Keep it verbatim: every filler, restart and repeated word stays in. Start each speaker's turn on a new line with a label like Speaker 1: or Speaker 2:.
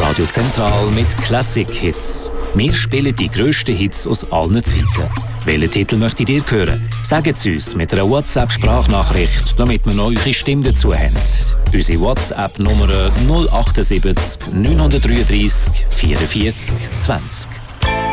Speaker 1: Radio Zentral mit Classic Hits. Wir spielen die grössten Hits aus allen Zeiten. Welchen Titel möchtet ihr hören? Sagt es uns mit einer WhatsApp-Sprachnachricht, damit wir noch eure Stimme dazu haben. Unsere WhatsApp-Nummer null sieben acht neun drei drei, vierundvierzig zwanzig.